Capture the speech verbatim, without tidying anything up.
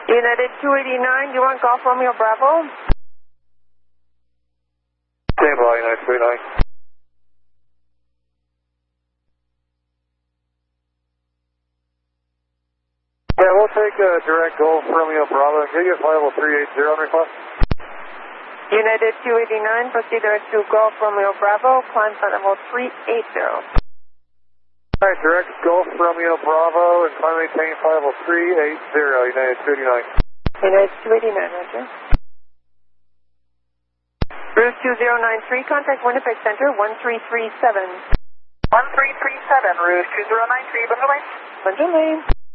United two eighty-nine, you want Golf Romeo Bravo? Stand by, United two eighty-nine. Yeah, we'll take a direct Golf Romeo Bravo. Can you get flight level three eighty on request? United two eighty-nine, proceed direct to Golf Romeo Bravo, climb flight level three eighty. Alright, direct Golf Romeo Bravo and climb maintain flight level three eighty, United two eighty-nine. United two eighty-nine, roger. Route two zero nine three, contact Winnipeg Center, one three three seven. one three three seven, route two zero nine three, Bunker Lane. Bunker Lane.